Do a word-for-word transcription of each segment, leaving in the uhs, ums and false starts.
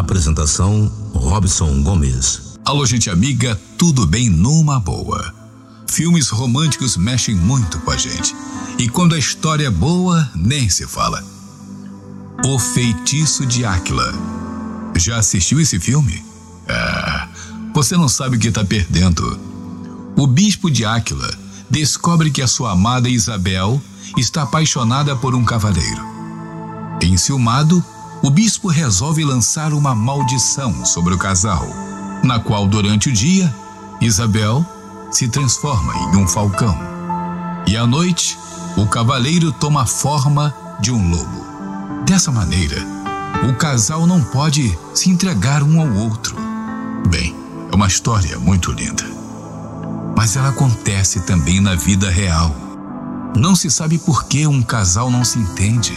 Apresentação Robson Gomes. Alô, gente amiga, tudo bem numa boa? Filmes românticos mexem muito com a gente. E quando a história é boa, nem se fala. O Feitiço de Áquila. Já assistiu esse filme? Ah, você não sabe o que está perdendo. O bispo de Áquila descobre que a sua amada Isabel está apaixonada por um cavaleiro. Enciumado, o bispo resolve lançar uma maldição sobre o casal, na qual durante o dia, Isabel se transforma em um falcão. E à noite, o cavaleiro toma a forma de um lobo. Dessa maneira, o casal não pode se entregar um ao outro. Bem, é uma história muito linda. Mas ela acontece também na vida real. Não se sabe por que um casal não se entende.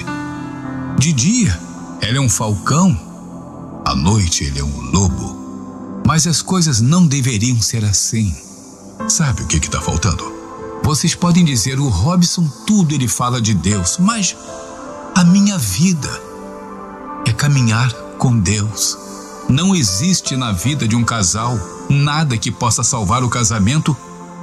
De dia, ela é um falcão. À noite, ele é um lobo. Mas as coisas não deveriam ser assim. Sabe o que está faltando? Vocês podem dizer, o Robson, tudo ele fala de Deus, mas a minha vida é caminhar com Deus. Não existe na vida de um casal nada que possa salvar o casamento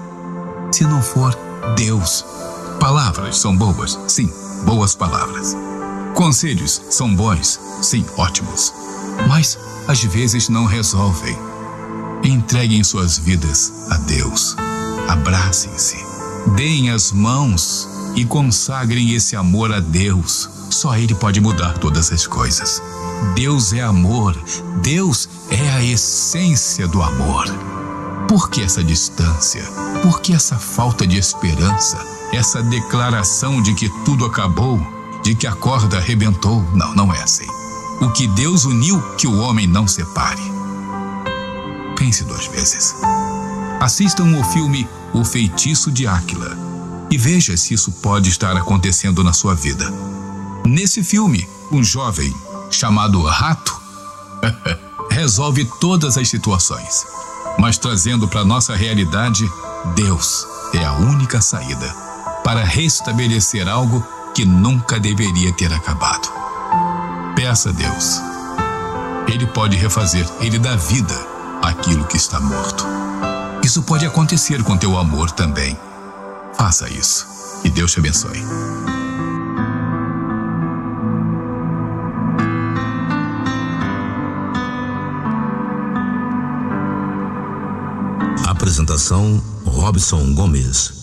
se não for Deus. Palavras são boas, sim, boas palavras. Conselhos são bons, sim, ótimos. Mas às vezes não resolvem. Entreguem suas vidas a Deus. Abracem-se. Deem as mãos e consagrem esse amor a Deus. Só Ele pode mudar todas as coisas. Deus é amor. Deus é a essência do amor. Por que essa distância? Por que essa falta de esperança? Essa declaração de que tudo acabou, de que a corda arrebentou? Não, não é assim. O que Deus uniu, que o homem não separe. Pense duas vezes. Assistam o filme O Feitiço de Áquila e veja se isso pode estar acontecendo na sua vida. Nesse filme, um jovem chamado Rato resolve todas as situações, mas trazendo para nossa realidade, Deus é a única saída para restabelecer algo que nunca deveria ter acabado. Peça a Deus. Ele pode refazer, Ele dá vida àquilo que está morto. Isso pode acontecer com teu amor também. Faça isso e Deus te abençoe. Apresentação Robson Gomes.